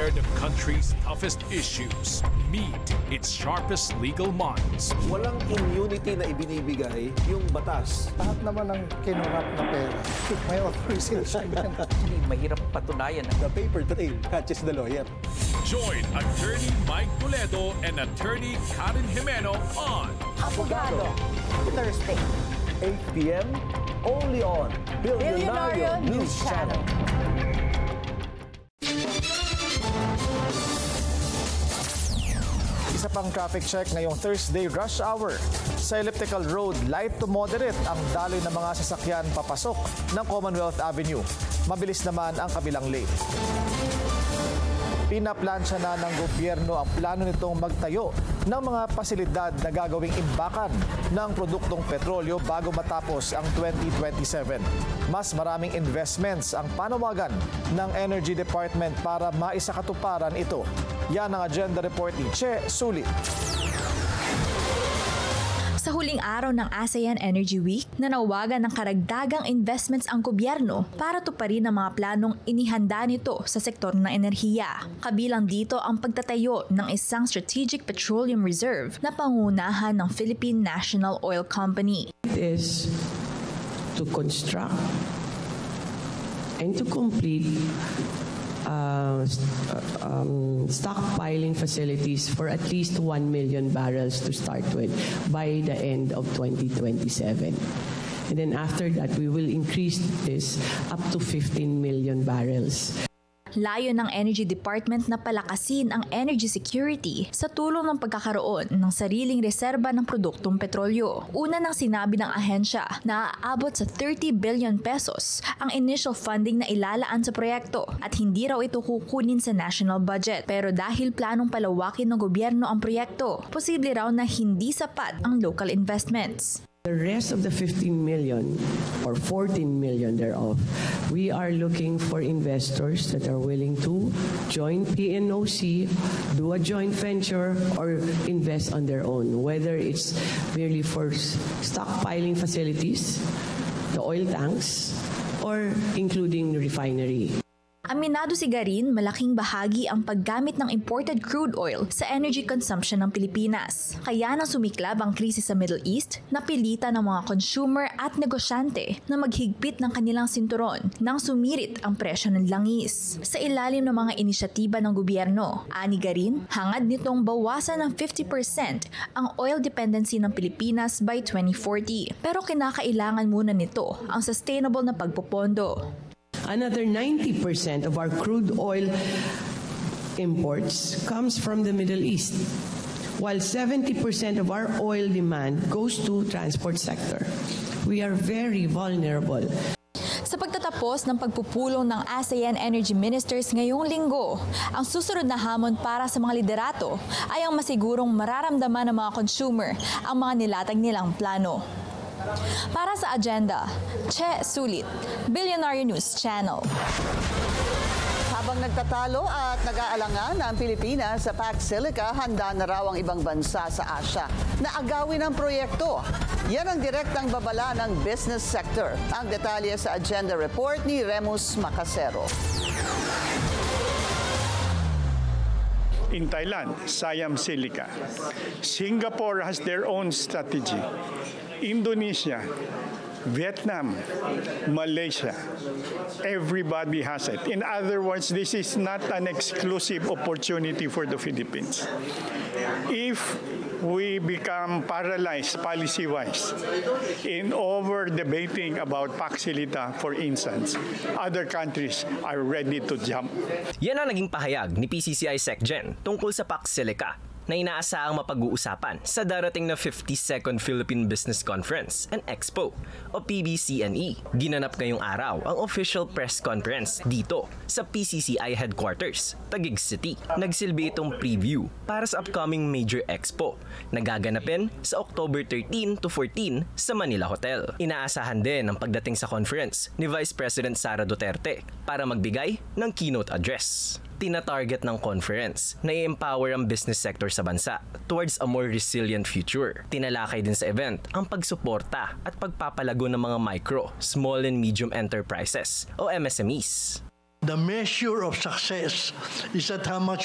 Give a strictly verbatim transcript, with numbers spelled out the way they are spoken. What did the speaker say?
share the country's toughest issues. Meet its sharpest legal minds. Walang immunity na ibinibigay yung batas. Lahat naman ng kinurap na pera, may authorization yan. Mahirap patunayan. The paper trail catches the lawyer. Join Attorney Mike Toledo and Attorney Karen Jimeno on Abogado, Thursday, eight p m only on Billionario News Channel. Isa pang traffic check ngayong Thursday rush hour. Sa Elliptical Road, light to moderate ang daloy ng mga sasakyan papasok ng Commonwealth Avenue. Mabilis naman ang kabilang lane. Pinaplansya na ng gobyerno ang plano nitong magtayo ng mga pasilidad na gagawing imbakan ng produktong petrolyo bago matapos ang twenty twenty-seven. Mas maraming investments ang panawagan ng Energy Department para maisakatuparan ito. Yan ang agenda report ni Che Sulit. Sa huling araw ng ASEAN Energy Week, nanawagan ng karagdagang investments ang gobyerno para tuparin ang mga planong inihanda nito sa sektor ng enerhiya. Kabilang dito ang pagtatayo ng isang Strategic Petroleum Reserve na pangunahan ng Philippine National Oil Company. It is to construct and to complete Uh, um, stockpiling facilities for at least one million barrels to start with by the end of twenty twenty-seven. And then after that, we will increase this up to fifteen million barrels. Layo ng Energy Department na palakasin ang energy security sa tulong ng pagkakaroon ng sariling reserba ng produktong petrolyo. Una nang sinabi ng ahensya na aabot sa thirty billion pesos ang initial funding na ilalaan sa proyekto at hindi raw ito kukunin sa national budget. Pero dahil planong palawakin ng gobyerno ang proyekto, posible raw na hindi sapat ang local investments. The rest of the fifteen million or fourteen million thereof, we are looking for investors that are willing to join P N O C, do a joint venture, or invest on their own, whether it's merely for stockpiling facilities, the oil tanks, or including refinery. Aminado si Garin, malaking bahagi ang paggamit ng imported crude oil sa energy consumption ng Pilipinas. Kaya nang sumiklab ang krisis sa Middle East, napilitan ng mga consumer at negosyante na maghigpit ng kanilang sinturon nang sumirit ang presyo ng langis. Sa ilalim ng mga inisyatiba ng gobyerno, ani Garin, hangad nitong bawasan ng fifty percent ang oil dependency ng Pilipinas by twenty forty. Pero kinakailangan muna nito ang sustainable na pagpopondo. Another ninety percent of our crude oil imports comes from the Middle East, while seventy percent of our oil demand goes to transport sector. We are very vulnerable. Sa pagtatapos ng pagpupulong ng ASEAN Energy Ministers ngayong linggo, ang susunod na hamon para sa mga liderato ay ang masigurong mararamdaman ng mga consumer ang mga nilatag nilang plano. Para sa agenda, Che Sulit, Billionario News Channel. Habang nagtatalo at nag-aalangan ang Pilipinas sa Pax Silica, handa na raw ang ibang bansa sa Asia na agawin ang proyekto. Yan ang direktang babala ng business sector. Ang detalye sa agenda report ni Remus Macasero. In Thailand, Siam Silica. Singapore has their own strategy. Indonesia, Vietnam, Malaysia, everybody has it. In other words, this is not an exclusive opportunity for the Philippines. If we become paralyzed policy-wise in over-debating about Pax Silica, for instance, other countries are ready to jump. Yan ang naging pahayag ni P C C I SecGen tungkol sa Pax Silica na inaasahang mapag-uusapan sa darating na fifty-second Philippine Business Conference and Expo o P B C N E. Ginanap ngayong araw ang official press conference dito sa P C C I headquarters, Taguig City. Nagsilbi itong preview para sa upcoming major expo na gaganapin sa October thirteen to fourteen sa Manila Hotel. Inaasahan din ang pagdating sa conference ni Vice President Sara Duterte para magbigay ng keynote address. Tina-target ng conference na i-empower ang business sector sa bansa towards a more resilient future. Tinalakay din sa event ang pagsuporta at pagpapalago ng mga micro, small and medium enterprises o M S M Es. the measure of success is that how much